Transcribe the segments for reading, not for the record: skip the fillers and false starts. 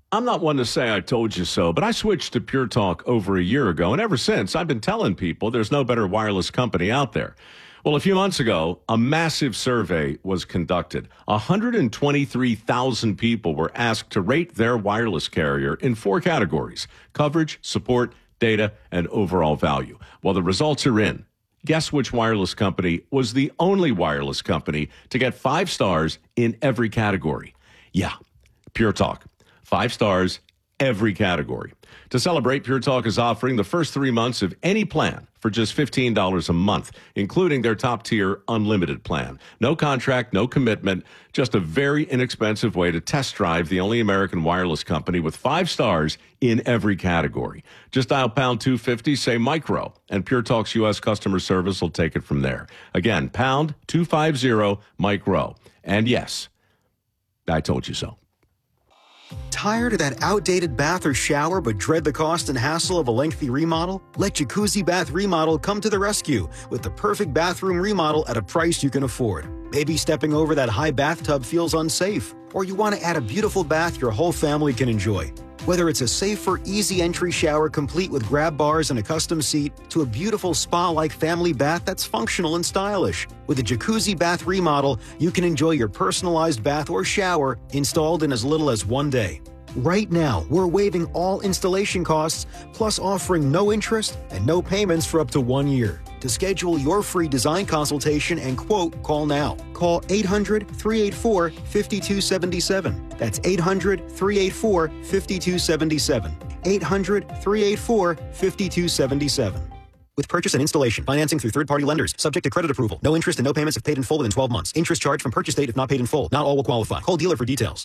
I'm not one to say I told you so, but I switched to Pure Talk over a year ago, and ever since, I've been telling people there's no better wireless company out there. Well, a few months ago, a massive survey was conducted. 123,000 people were asked to rate their wireless carrier in 4 categories: coverage, support, data, and overall value. Well, the results are in. Guess which wireless company was the only wireless company to get 5 stars in every category? Yeah, Pure Talk. 5 stars, every category. To celebrate, Pure Talk is offering the first 3 months of any plan for just $15 a month, including their top-tier unlimited plan. No contract, no commitment, just a very inexpensive way to test drive the only American wireless company with 5 stars in every category. Just dial pound 250, say micro, and Pure Talk's U.S. customer service will take it from there. Again, pound 250 micro. And yes, I told you so. Tired of that outdated bath or shower but dread the cost and hassle of a lengthy remodel? Let Jacuzzi Bath Remodel come to the rescue with the perfect bathroom remodel at a price you can afford. Maybe stepping over that high bathtub feels unsafe, or you want to add a beautiful bath your whole family can enjoy. Whether it's a safer, easy entry shower complete with grab bars and a custom seat, to a beautiful spa-like family bath that's functional and stylish. With a Jacuzzi Bath Remodel, you can enjoy your personalized bath or shower installed in as little as 1 day. Right now, we're waiving all installation costs, plus offering no interest and no payments for up to 1 year. To schedule your free design consultation and quote, call now. Call 800-384-5277. That's 800-384-5277. 800-384-5277. With purchase and installation, financing through third-party lenders, subject to credit approval. No interest and no payments if paid in full within 12 months. Interest charged from purchase date if not paid in full. Not all will qualify. Call dealer for details.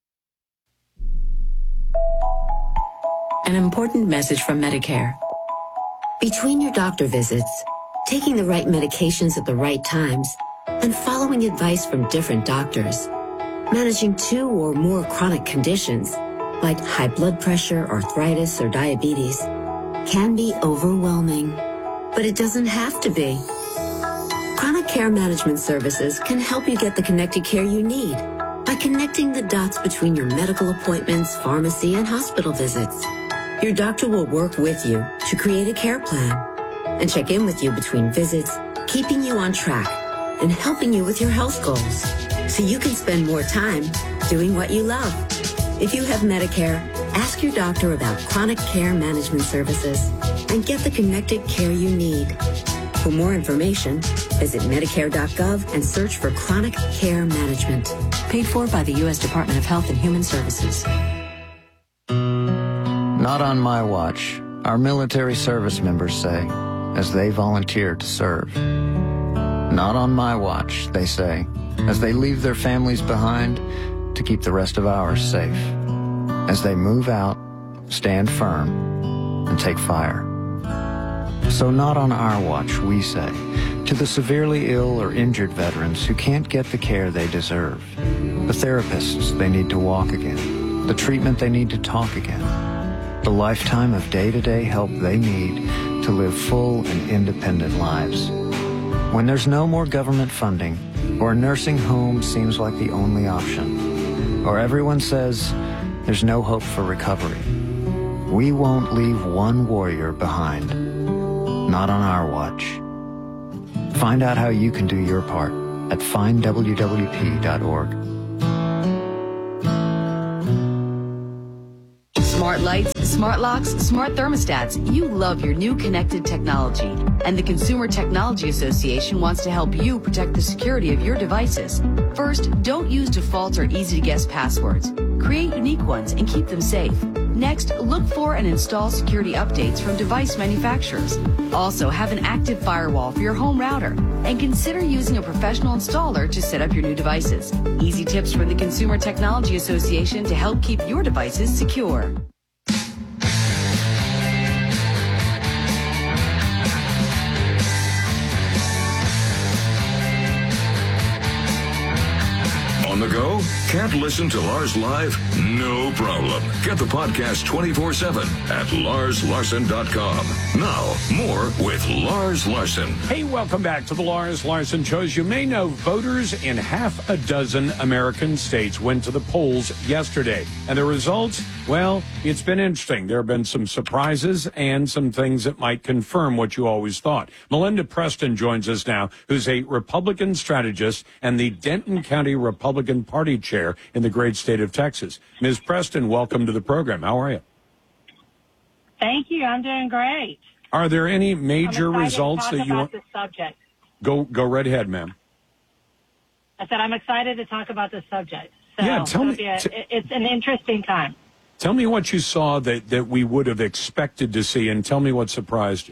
An important message from Medicare. Between your doctor visits, taking the right medications at the right times, and following advice from different doctors, managing 2 or more chronic conditions, like high blood pressure, arthritis, or diabetes, can be overwhelming. But it doesn't have to be. Chronic Care Management Services can help you get the connected care you need by connecting the dots between your medical appointments, pharmacy, and hospital visits. Your doctor will work with you to create a care plan and check in with you between visits, keeping you on track and helping you with your health goals so you can spend more time doing what you love. If you have Medicare, ask your doctor about Chronic Care Management Services and get the connected care you need. For more information, visit Medicare.gov and search for Chronic Care Management. Paid for by the U.S. Department of Health and Human Services. Not on my watch, our military service members say, as they volunteer to serve. Not on my watch, they say, as they leave their families behind to keep the rest of ours safe. As they move out, stand firm, and take fire. So not on our watch, we say, to the severely ill or injured veterans who can't get the care they deserve, the therapists they need to walk again, the treatment they need to talk again, the lifetime of day-to-day help they need to live full and independent lives. When there's no more government funding, or a nursing home seems like the only option, or everyone says there's no hope for recovery, we won't leave one warrior behind. Not on our watch. Find out how you can do your part at findwwp.org. Smart lights, smart locks, smart thermostats. You love your new connected technology. And the Consumer Technology Association wants to help you protect the security of your devices. First, don't use default or easy-to-guess passwords. Create unique ones and keep them safe. Next, look for and install security updates from device manufacturers. Also, have an active firewall for your home router. And consider using a professional installer to set up your new devices. Easy tips from the Consumer Technology Association to help keep your devices secure. On the go? Can't listen to Lars live? No problem. Get the podcast 24/7 at LarsLarson.com. Now, more with Lars Larson. Hey, welcome back to the Lars Larson Show. As you may know, voters in half a dozen American states went to the polls yesterday. And the results, well, it's been interesting. There have been some surprises and some things that might confirm what you always thought. Melinda Preston joins us now, who's a Republican strategist and the Denton County Republican Party chair in the great state of Texas. Ms. Preston, welcome to the program. How are you? Thank you. I'm doing great. Are there any major results that you want? This subject. Go right ahead, ma'am. I said I'm excited to talk about this subject. So yeah, tell me. It's an interesting time. Tell me what you saw that we would have expected to see, and tell me what surprised you.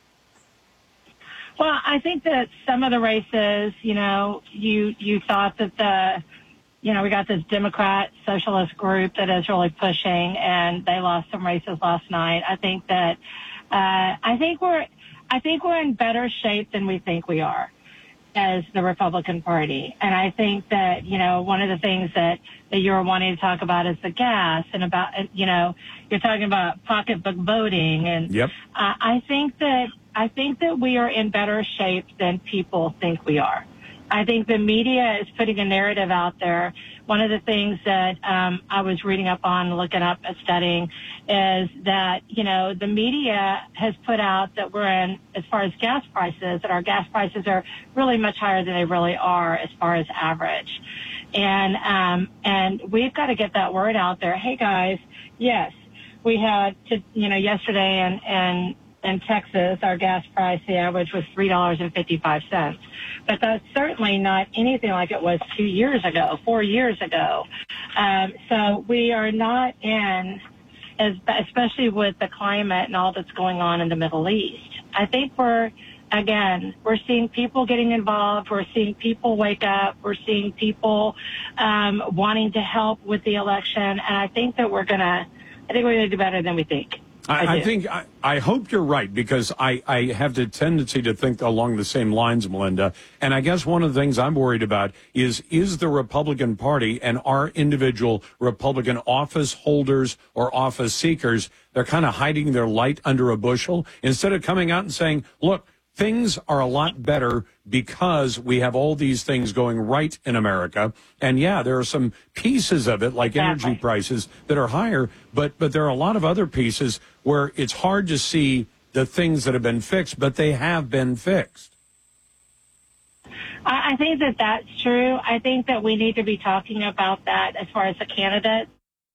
Well, I think that some of the races, you thought that we got this Democrat socialist group that is really pushing, and they lost some races last night. I think that I think we're in better shape than we think we are as the Republican Party. And I think that, one of the things that you were wanting to talk about is the gas, and about, you're talking about pocketbook voting. And yep. I think that we are in better shape than people think we are. I think the media is putting a narrative out there. One of the things that I was reading up on, looking up and studying, is that, the media has put out that we're in, as far as gas prices, that our gas prices are really much higher than they really are as far as average. And we've got to get that word out there. Hey, guys, yes, we had, yesterday in Texas, our gas price, the average was $3.55. But that's certainly not anything like it was 2 years ago, 4 years ago. So we are not in, especially with the climate and all that's going on in the Middle East. I think we're seeing people getting involved. We're seeing people wake up. We're seeing people wanting to help with the election. And I think that we're going to do better than we think. I hope you're right, because I have the tendency to think along the same lines, Melinda. And I guess one of the things I'm worried about is the Republican Party and our individual Republican office holders or office seekers, they're kind of hiding their light under a bushel instead of coming out and saying, look, things are a lot better because we have all these things going right in America. And yeah, there are some pieces of it, like energy prices, that are higher, but there are a lot of other pieces where it's hard to see the things that have been fixed, but they have been fixed. I think that that's true. I think that we need to be talking about that as far as the candidates.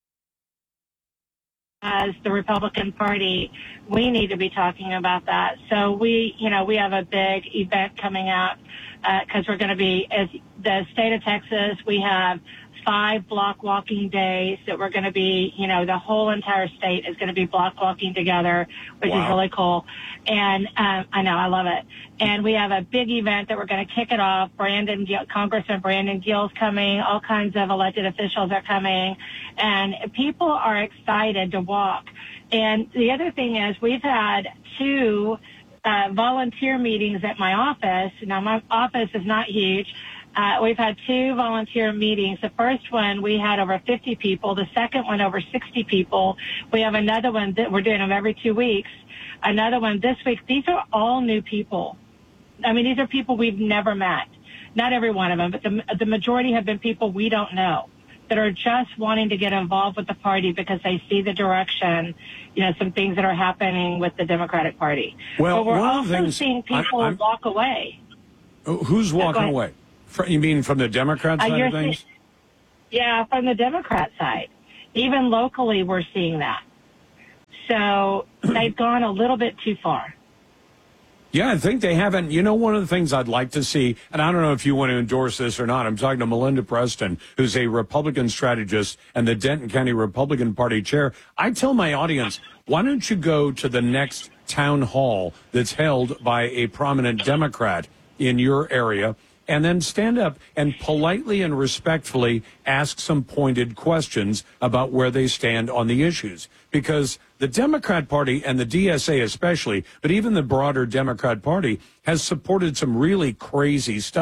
As the Republican Party, we need to be talking about that. So we have a big event coming up because we're going to be, as the state of Texas, we have 5 block walking days that we're going to be, the whole entire state is going to be block walking together, which is really cool. And I know, I love it. And we have a big event that we're going to kick it off. Congressman Brandon Gill's coming. All kinds of elected officials are coming. And people are excited to walk. And the other thing is we've had 2 volunteer meetings at my office. Now, my office is not huge. We've had 2 volunteer meetings. The first one, we had over 50 people. The second one, over 60 people. We have another one that we're doing them every 2 weeks. Another one this week. These are all new people. I mean, these are people we've never met. Not every one of them, but the majority have been people we don't know that are just wanting to get involved with the party because they see the direction, some things that are happening with the Democratic Party. Well, but we're also seeing people walk away. Who's walking away? You mean from the Democrat side of things? Yeah, from the Democrat side. Even locally, we're seeing that. So they've gone a little bit too far. Yeah, I think they haven't. One of the things I'd like to see, and I don't know if you want to endorse this or not, I'm talking to Melinda Preston, who's a Republican strategist and the Denton County Republican Party chair. I tell my audience, why don't you go to the next town hall that's held by a prominent Democrat in your area, and then stand up and politely and respectfully ask some pointed questions about where they stand on the issues. Because the Democrat Party and the DSA especially, but even the broader Democrat Party, has supported some really crazy stuff.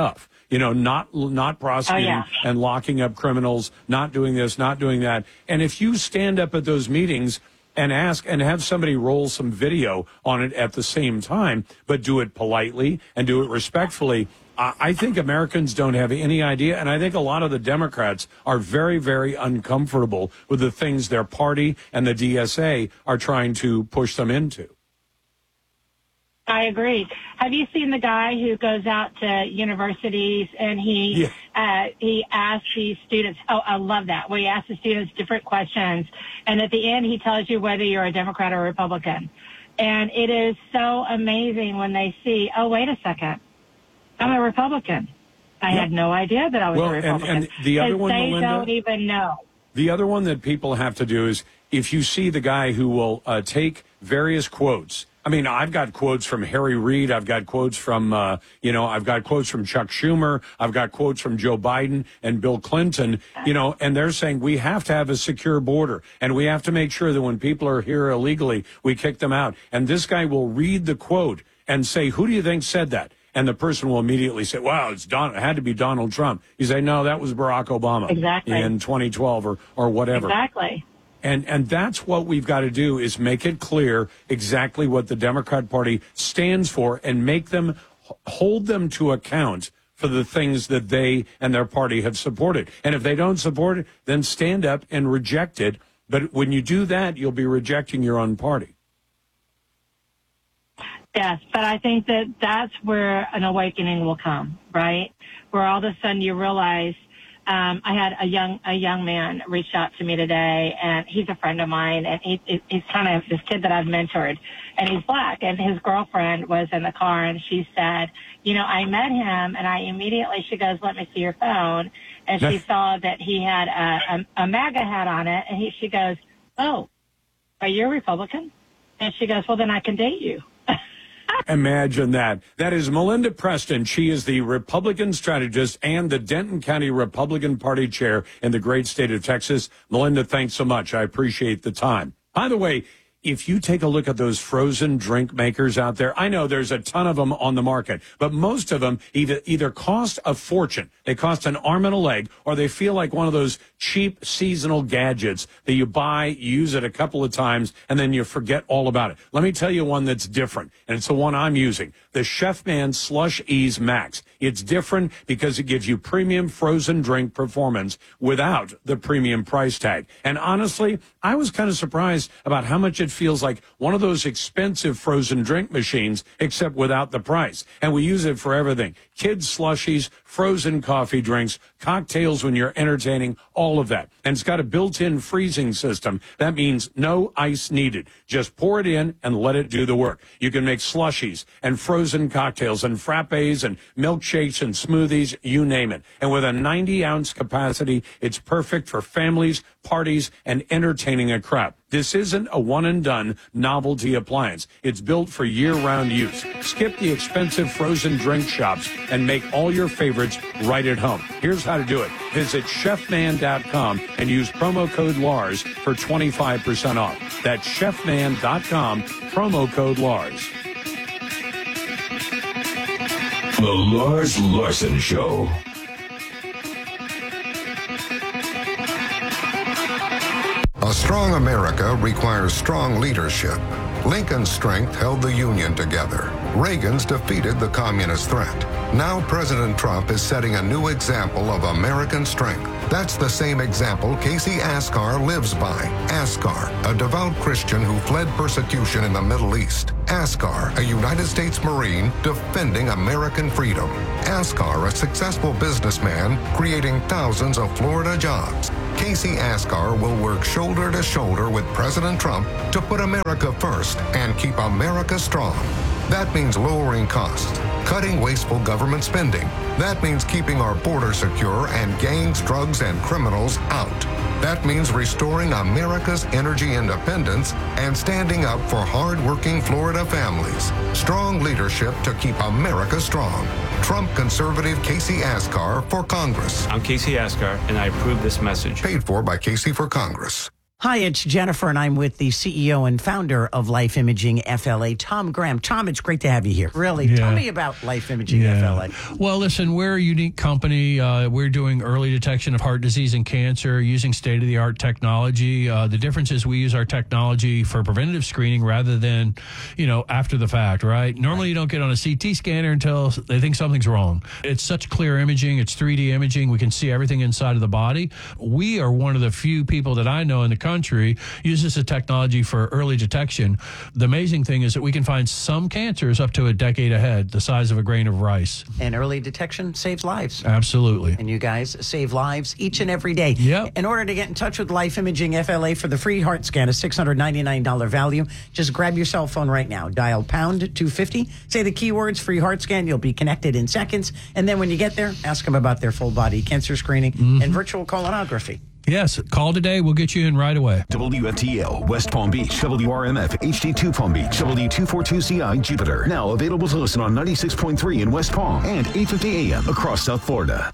not prosecuting and locking up criminals, not doing this, not doing that. And if you stand up at those meetings and ask and have somebody roll some video on it at the same time, but do it politely and do it respectfully, I think Americans don't have any idea, and I think a lot of the Democrats are very, very uncomfortable with the things their party and the DSA are trying to push them into. I agree. Have you seen the guy who goes out to universities and he asks these students, I love that, where he asks the students different questions, and at the end he tells you whether you're a Democrat or Republican. And it is so amazing when they see, oh, wait a second, I'm a Republican. I had no idea that I was a Republican. And the other one, they Melinda, don't even know. The other one that people have to do is if you see the guy who will take various quotes. I mean, I've got quotes from Harry Reid. I've got quotes from, I've got quotes from Chuck Schumer. I've got quotes from Joe Biden and Bill Clinton, and they're saying we have to have a secure border and we have to make sure that when people are here illegally, we kick them out. And this guy will read the quote and say, who do you think said that? And the person will immediately say, wow, it had to be Donald Trump. You say, no, that was Barack Obama in 2012 or whatever. Exactly. And that's what we've got to do is make it clear exactly what the Democrat Party stands for and make them hold them to account for the things that they and their party have supported. And if they don't support it, then stand up and reject it. But when you do that, you'll be rejecting your own party. Yes, but I think that that's where an awakening will come, right? Where all of a sudden you realize, I had a young man reach out to me today, and he's a friend of mine, and he's kind of this kid that I've mentored, and he's black, and his girlfriend was in the car, and she said, I met him, and she goes, let me see your phone, and she saw that he had a MAGA hat on it, and she goes, oh, are you a Republican? And she goes, well, then I can date you. Imagine that. That is Melinda Preston. She is the Republican strategist and the Denton County Republican Party chair in the great state of Texas. Melinda, thanks so much. I appreciate the time. By the way, if you take a look at those frozen drink makers out there, I know there's a ton of them on the market, but most of them either cost a fortune, they cost an arm and a leg, or they feel like one of those cheap seasonal gadgets that you buy, you use it a couple of times, and then you forget all about it. Let me tell you one that's different, and it's the one I'm using, the Chefman Slush Ease Max. It's different because it gives you premium frozen drink performance without the premium price tag. And honestly, I was kind of surprised about how much it feels like one of those expensive frozen drink machines, except without the price. And we use it for everything. Kids slushies, frozen coffee drinks, cocktails when you're entertaining, all of that. And it's got a built-in freezing system. That means no ice needed. Just pour it in and let it do the work. You can make slushies and frozen cocktails and frappes and milkshakes and smoothies, you name it. And with a 90-ounce capacity, it's perfect for families, parties, and entertaining a crowd. This isn't a one-and-done novelty appliance. It's built for year-round use. Skip the expensive frozen drink shops and make all your favorites right at home. Here's how to do it. Visit chefman.com and use promo code LARS for 25% off. That's chefman.com, promo code LARS. The Lars Larson Show. A strong America requires strong leadership. Lincoln's strength held the Union together. Reagan's defeated the communist threat. Now President Trump is setting a new example of American strength. That's the same example Casey Askar lives by. Askar, a devout Christian who fled persecution in the Middle East. Askar, a United States Marine defending American freedom. Askar, a successful businessman creating thousands of Florida jobs. Casey Askar will work shoulder to shoulder with President Trump to put America first and keep America strong. That means lowering costs, cutting wasteful government spending. That means keeping our border secure and gangs, drugs, and criminals out. That means restoring America's energy independence and standing up for hard-working Florida families. Strong leadership to keep America strong. Trump conservative Casey Askar for Congress. I'm Casey Askar, and I approve this message. Paid for by Casey for Congress. Hi, it's Jennifer, and I'm with the CEO and founder of Life Imaging FLA, Tom Graham. Tom, it's great to have you here. Really, tell me about Life Imaging FLA. Well, listen, we're a unique company. We're doing early detection of heart disease and cancer using state-of-the-art technology. The difference is we use our technology for preventative screening rather than, after the fact, right? Normally, you don't get on a CT scanner until they think something's wrong. It's such clear imaging. It's 3D imaging. We can see everything inside of the body. We are one of the few people that I know in the country uses the technology for early detection. The amazing thing is that we can find some cancers up to a decade ahead, the size of a grain of rice. And early detection saves lives. Absolutely. And you guys save lives each and every day. Yep. In order to get in touch with Life Imaging FLA for the free heart scan, a $699 value, just grab your cell phone right now. Dial pound 250, say the keywords free heart scan. You'll be connected in seconds. And then when you get there, ask them about their full body cancer screening and virtual colonography. Yes, call today. We'll get you in right away. WFTL, West Palm Beach, WRMF, HD2 Palm Beach, W242CI, Jupiter. Now available to listen on 96.3 in West Palm and 850 AM across South Florida.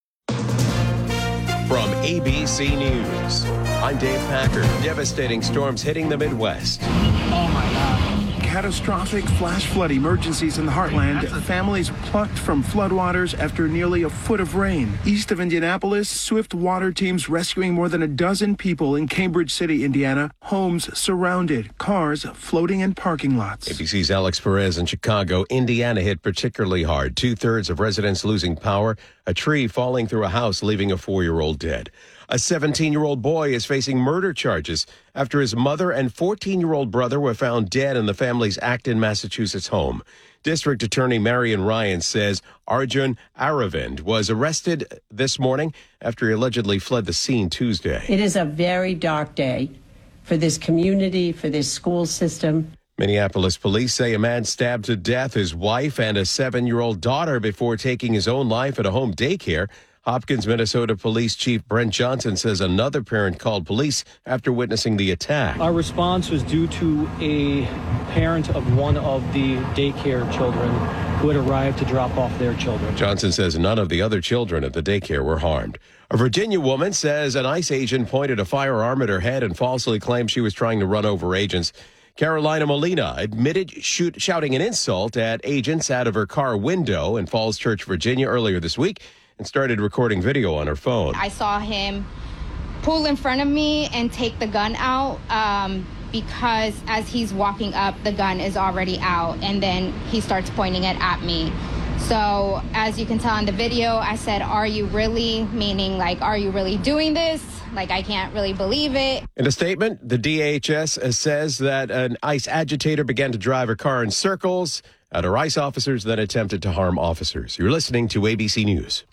From ABC News, I'm Dave Packer. Devastating storms hitting the Midwest. Oh, my God. Catastrophic flash flood emergencies in the heartland. Families plucked from floodwaters after nearly a foot of rain. East of Indianapolis, swift water teams rescuing more than a dozen people in Cambridge City, Indiana. Homes surrounded, cars floating in parking lots. ABC's Alex Perez in Chicago. Indiana hit particularly hard. 2/3 of residents losing power. A tree falling through a house, leaving a 4-year-old dead. A 17-year-old boy is facing murder charges after his mother and 14-year-old brother were found dead in the family's Acton, Massachusetts home. District Attorney Marion Ryan says Arjun Aravind was arrested this morning after he allegedly fled the scene Tuesday. It is a very dark day for this community, for this school system. Minneapolis police say a man stabbed to death his wife and a 7-year-old daughter before taking his own life at a home daycare. Hopkins, Minnesota Police Chief Brent Johnson says another parent called police after witnessing the attack. Our response was due to a parent of one of the daycare children who had arrived to drop off their children. Johnson says none of the other children at the daycare were harmed. A Virginia woman says an ICE agent pointed a firearm at her head and falsely claimed she was trying to run over agents. Carolina Molina admitted shouting an insult at agents out of her car window in Falls Church, Virginia earlier this week, and started recording video on her phone. I saw him pull in front of me and take the gun out because as he's walking up, the gun is already out, and then he starts pointing it at me. So as you can tell in the video, I said, "Are you really?" Meaning, like, are you really doing this? Like, I can't really believe it. In a statement, the DHS says that an ICE agitator began to drive her car in circles at her ICE officers, then attempted to harm officers. You're listening to ABC News.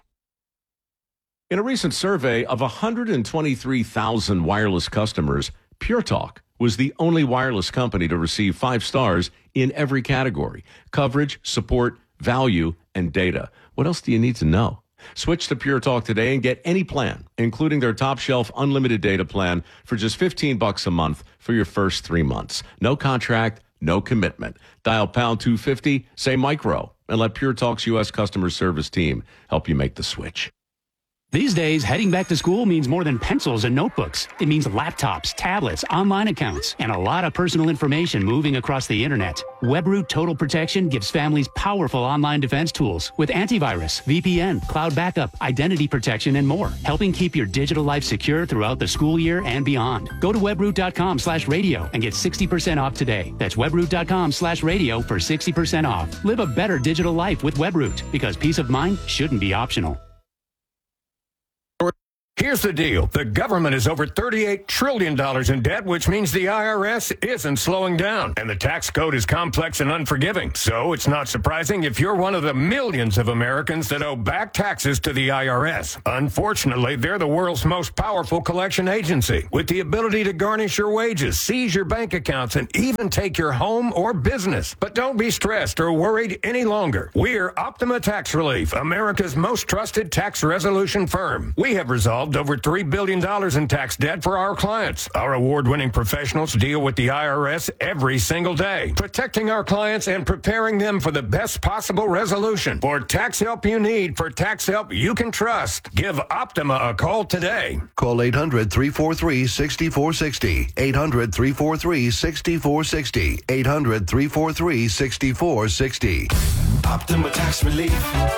In a recent survey of 123,000 wireless customers, Pure Talk was the only wireless company to receive 5 stars in every category: coverage, support, value, and data. What else do you need to know? Switch to Pure Talk today and get any plan, including their top shelf unlimited data plan for just $15 a month for your first 3 months. No contract, no commitment. Dial pound 250, say micro, and let Pure Talk's U.S. customer service team help you make the switch. These days, heading back to school means more than pencils and notebooks. It means laptops, tablets, online accounts, and a lot of personal information moving across the internet. WebRoot Total Protection gives families powerful online defense tools with antivirus, VPN, cloud backup, identity protection, and more, helping keep your digital life secure throughout the school year and beyond. Go to webroot.com/radio and get 60% off today. That's webroot.com/radio for 60% off. Live a better digital life with WebRoot, because peace of mind shouldn't be optional. Here's the deal. The government is over $38 trillion in debt, which means the IRS isn't slowing down. And the tax code is complex and unforgiving. So it's not surprising if you're one of the millions of Americans that owe back taxes to the IRS. Unfortunately, they're the world's most powerful collection agency, with the ability to garnish your wages, seize your bank accounts, and even take your home or business. But don't be stressed or worried any longer. We're Optima Tax Relief, America's most trusted tax resolution firm. We have resolved solved over $3 billion in tax debt for our clients. Our award-winning professionals deal with the IRS every single day, protecting our clients and preparing them for the best possible resolution. For tax help you need, for tax help you can trust, give Optima a call today. Call 800-343-6460. 800-343-6460. 800-343-6460. Optima Tax Relief.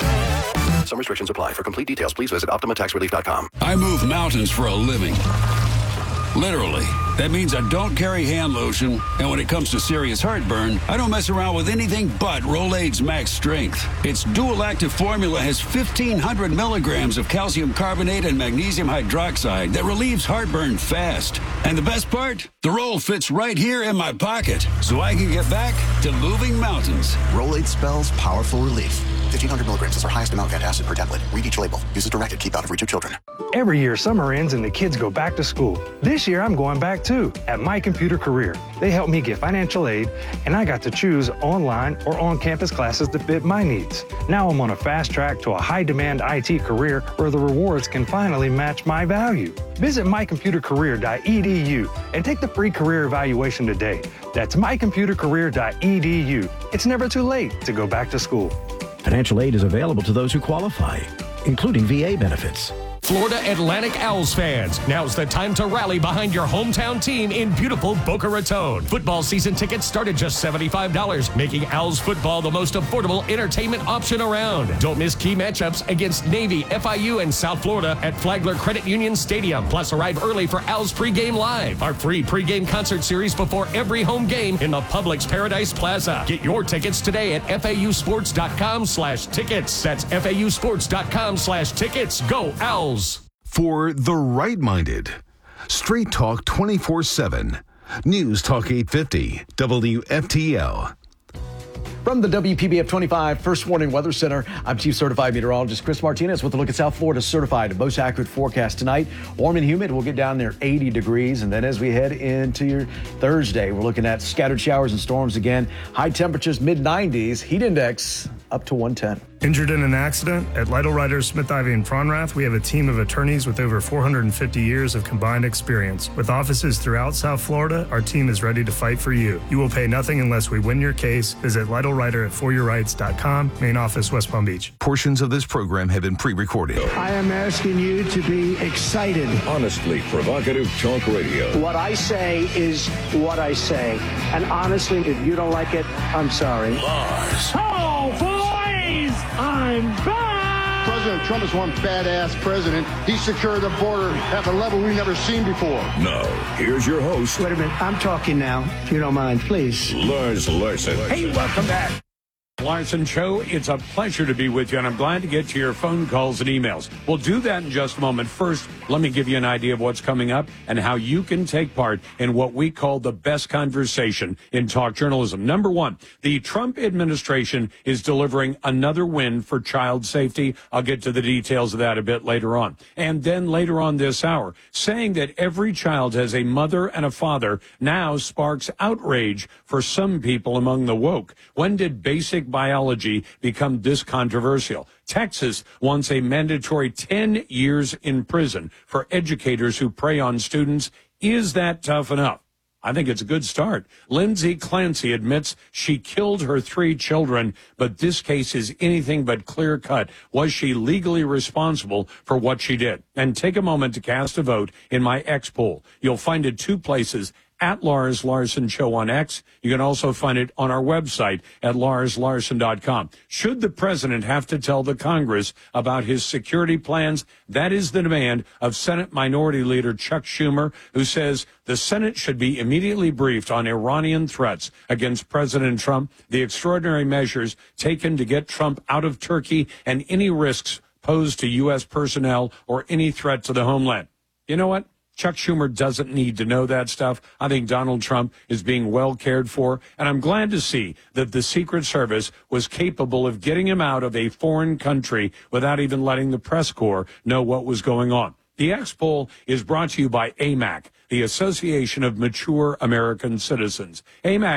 Some restrictions apply. For complete details, please visit OptimaTaxRelief.com. I move mountains for a living. Literally. That means I don't carry hand lotion, and when it comes to serious heartburn, I don't mess around with anything but Rolaids Max Strength. Its dual-active formula has 1,500 milligrams of calcium carbonate and magnesium hydroxide that relieves heartburn fast. And the best part? The roll fits right here in my pocket, so I can get back to moving mountains. Rolaids spells powerful relief. 1,500 milligrams is our highest amount of antacid per tablet. Read each label. Use as directed. Keep out of reach of children. Every year, summer ends and the kids go back to school. This year, I'm going back too, at My Computer Career. They helped me get financial aid, and I got to choose online or on-campus classes that fit my needs. Now I'm on a fast track to a high-demand IT career where the rewards can finally match my value. Visit mycomputercareer.edu and take the free career evaluation today. That's mycomputercareer.edu. It's never too late to go back to school. Financial aid is available to those who qualify, including VA benefits. Florida Atlantic Owls fans, now's the time to rally behind your hometown team in beautiful Boca Raton. Football season tickets start at just $75, making Owls football the most affordable entertainment option around. Don't miss key matchups against Navy, FIU, and South Florida at Flagler Credit Union Stadium. Plus, arrive early for Owls Pregame Live, our free pregame concert series before every home game in the Publix Paradise Plaza. Get your tickets today at FAUsports.com/tickets. That's FAUsports.com/tickets. Go Owls! For the right-minded. Straight Talk 24/7. News Talk 850. WFTL. From the WPBF 25 First Warning Weather Center, I'm Chief Certified Meteorologist Chris Martinez with a look at South Florida's certified most accurate forecast tonight. Warm and humid. We'll get down near 80 degrees. And then as we head into your Thursday, we're looking at scattered showers and storms again. High temperatures, mid-90s. Heat index up to 110. Injured in an accident? At Lytle Writers, Smith Ivey and Fronrath, we have a team of attorneys with over 450 years of combined experience. With offices throughout South Florida, our team is ready to fight for you. You will pay nothing unless we win your case. Visit Lytle Writer at foryourrights.com, main office, West Palm Beach. Portions of this program have been pre-recorded. I am asking you to be excited. Honestly provocative talk radio. What I say is what I say. And honestly, if you don't like it, I'm sorry. Lars. Oh, boys! I'm back! President Trump is one badass president. He secured the border at a level we've never seen before. Now, here's your host. Wait a minute. I'm talking now, if you don't mind, please. Lars Larson. Hey, welcome back. Larson Show, it's a pleasure to be with you, and I'm glad to get to your phone calls and emails. We'll do that in just a moment. First, let me give you an idea of what's coming up and how you can take part in what we call the best conversation in talk journalism. Number one, the Trump administration is delivering another win for child safety. I'll get to the details of that a bit later on. And then later on this hour, saying that every child has a mother and a father now sparks outrage for some people among the woke. When did basic biology become this controversial? Texas wants a mandatory 10 years in prison for educators who prey on students. Is that tough enough? I think it's a good start. Lindsay Clancy admits she killed her 3 children, but this case is anything but clear-cut. Was she legally responsible for what she did? And take a moment to cast a vote in my X poll. You'll find it 2 places. At Lars Larson Show on X. You can also find it on our website at larslarson.com. Should the president have to tell the Congress about his security plans? That is the demand of Senate Minority Leader Chuck Schumer, who says the Senate should be immediately briefed on Iranian threats against President Trump, the extraordinary measures taken to get Trump out of Turkey, and any risks posed to U.S. personnel or any threat to the homeland. You know what? Chuck Schumer doesn't need to know that stuff. I think Donald Trump is being well cared for, and I'm glad to see that the Secret Service was capable of getting him out of a foreign country without even letting the press corps know what was going on. The X poll is brought to you by AMAC, the Association of Mature American Citizens. AMAC